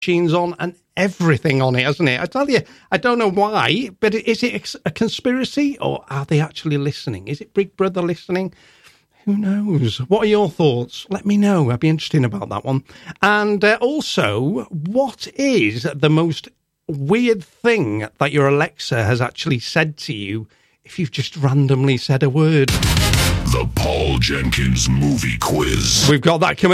machines on and everything on it, hasn't it? I tell you, I don't know why, but is it a conspiracy or are they actually listening? Is it Big Brother listening? Who knows? What are your thoughts? Let me know. I'd be interested about that one. And also, what is the most weird thing that your Alexa has actually said to you if you've just randomly said a word? The Paul Jenkins Movie Quiz. We've got that coming